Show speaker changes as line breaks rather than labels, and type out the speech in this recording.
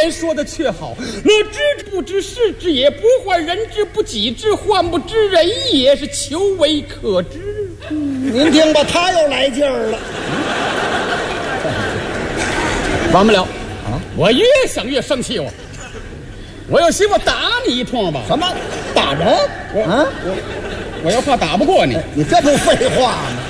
言说的却好，乐知不知事之也，不患人之不己知，患不知人也，是求为可知。
您听吧，他又来劲儿了。
完不了啊！我越想越生气，我有媳妇打你一通吧？
什么打人？
我要怕打不过你。
你这不废话吗？